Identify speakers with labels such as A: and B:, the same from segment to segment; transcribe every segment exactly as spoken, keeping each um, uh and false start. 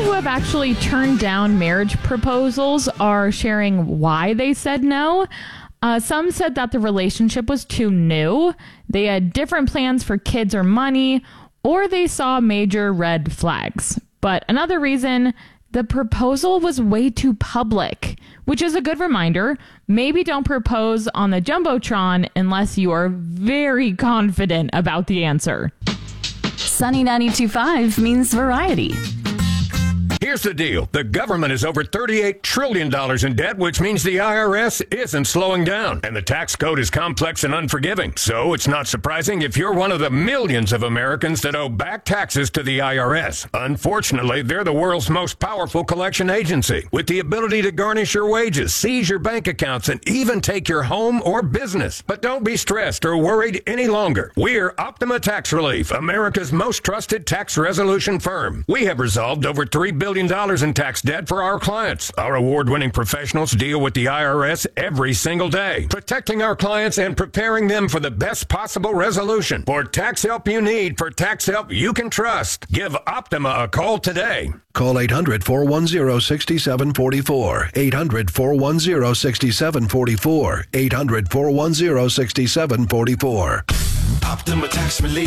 A: who have actually turned down marriage proposals are sharing why they said no. Uh, some said that the relationship was too new, they had different plans for kids or money, or they saw major red flags. But another reason, the proposal was way too public, which is a good reminder. Maybe don't propose on the Jumbotron unless you are very confident about the answer.
B: Sunny ninety-two point five means variety.
C: Here's the deal. The government is over thirty-eight trillion dollars in debt, which means the I R S isn't slowing down. And the tax code is complex and unforgiving. So it's not surprising if you're one of the millions of Americans that owe back taxes to the I R S. Unfortunately, they're the world's most powerful collection agency, with the ability to garnish your wages, seize your bank accounts, and even take your home or business. But don't be stressed or worried any longer. We're Optima Tax Relief, America's most trusted tax resolution firm. We have resolved over three billion dollars in tax debt for our clients. Our award-winning professionals deal with the I R S every single day, protecting our clients and preparing them for the best possible resolution. For tax help you need, for tax help you can trust, give Optima a call today.
D: Call eight hundred, four one zero, six seven four four. eight hundred, four one zero, six seven four four. eight hundred, four one zero, six seven four four.
E: Optima Tax Relief.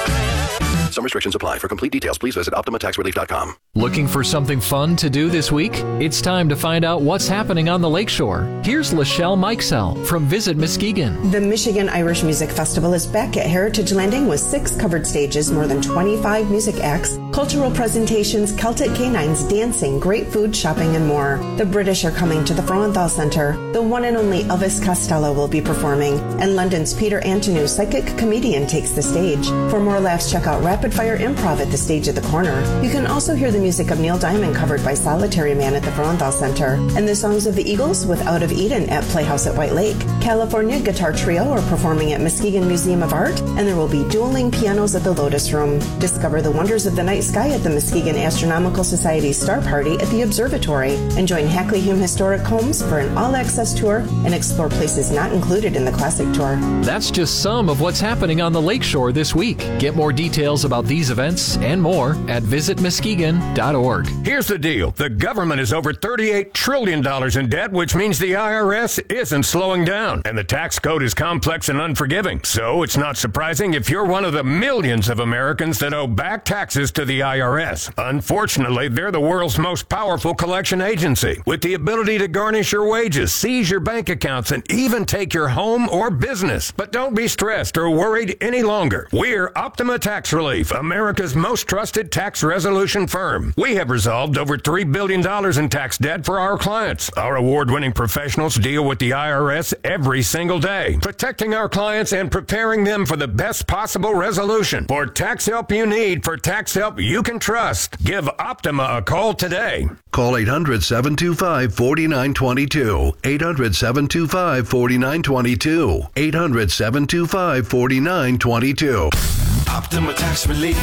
D: Some restrictions apply. For complete details, please visit Optima Tax Relief dot com.
F: Looking for something fun to do this week? It's time to find out what's happening on the lakeshore. Here's Lachelle Mikesell from Visit Muskegon.
G: The Michigan Irish Music Festival is back at Heritage Landing with six covered stages, more than twenty-five music acts, cultural presentations, Celtic canines, dancing, great food, shopping, and more. The British are coming to the Frauenthal Center. The one and only Elvis Costello will be performing, and London's Peter Antonou, psychic comedian, takes the stage. For more laughs, check out Rapid Fire Improv at the stage at the corner. You can also hear the music of Neil Diamond covered by Solitary Man at the Frauenthal Center, and the songs of the Eagles with Out of Eden at Playhouse at White Lake. California Guitar Trio are performing at Muskegon Museum of Art, and there will be dueling pianos at the Lotus Room. Discover the wonders of the night sky at the Muskegon Astronomical Society's Star Party at the Observatory, and join Hackley Hume Historic Homes for an all-access tour and explore places not included in the Classic Tour.
F: That's just some of what's happening on the lakeshore this week. Get more details about these events and more at visit muskegon dot org.
C: Here's the deal. The government is over thirty-eight trillion dollars in debt, which means the I R S isn't slowing down. And the tax code is complex and unforgiving. So it's not surprising if you're one of the millions of Americans that owe back taxes to the I R S. Unfortunately, they're the world's most powerful collection agency, with the ability to garnish your wages, seize your bank accounts, and even take your home or business. But don't be stressed or worried any longer. We're Optima Tax Relief, America's most trusted tax resolution firm. We have resolved over three billion dollars in tax debt for our clients. Our award-winning professionals deal with the I R S every single day, protecting our clients and preparing them for the best possible resolution. For tax help you need, for tax help you can trust, give Optima a call today.
D: Call eight hundred, seven two five, four nine two two. eight hundred, seven two five, four nine two two. eight hundred, seven two five, four nine two two.
E: Optima Tax Relief.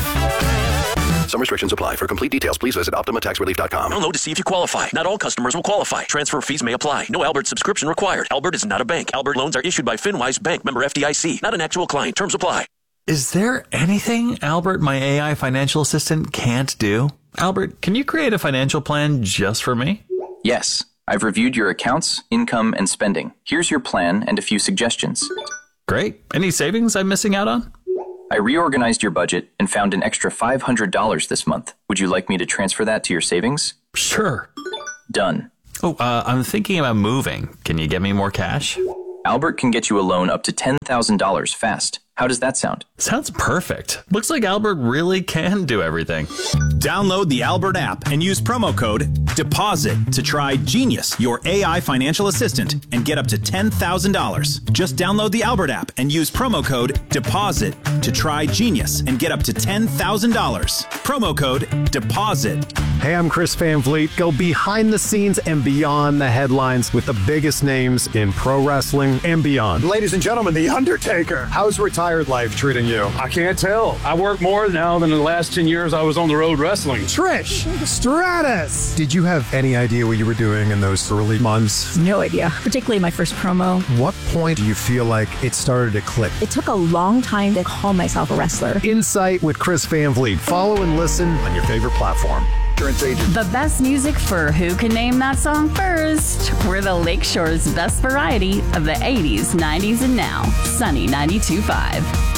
D: Some restrictions apply. For complete details, please visit Optima Tax Relief dot com.
H: Download to see if you qualify. Not all customers will qualify. Transfer fees may apply. No Albert subscription required. Albert is not a bank. Albert loans are issued by FinWise Bank, member F D I C. Not an actual client. Terms apply.
I: Is there anything Albert, my A I financial assistant, can't do? Albert, can you create a financial plan just for me?
J: Yes. I've reviewed your accounts, income, and spending. Here's your plan and a few suggestions.
I: Great. Any savings I'm missing out on?
J: I reorganized your budget and found an extra five hundred dollars this month. Would you like me to transfer that to your savings?
I: Sure.
J: Done.
I: Oh, uh, I'm thinking about moving. Can you get me more cash?
J: Albert can get you a loan up to ten thousand dollars fast. How does that sound?
I: Sounds perfect. Looks like Albert really can do everything.
K: Download the Albert app and use promo code DEPOSIT to try Genius, your A I financial assistant, and get up to ten thousand dollars. Just download the Albert app and use promo code DEPOSIT to try Genius and get up to ten thousand dollars. Promo code DEPOSIT.
L: Hey, I'm Chris Van Vliet. Go behind the scenes and beyond the headlines with the biggest names in pro wrestling and beyond.
M: Ladies and gentlemen, The Undertaker. How's retirement retired life treating you?
N: I can't tell. I work more now than in the last ten years I was on the road wrestling.
L: Trish Stratus! Did you have any idea what you were doing in those early months?
O: No idea, particularly my first promo.
L: What point do you feel like it started to click?
O: It took a long time to call myself a wrestler.
L: Insight with Chris Van Vliet. Follow and listen on your favorite platform.
B: The best music for who can name that song first. We're the Lakeshore's best variety of the eighties, nineties, and now. Sunny ninety-two point five.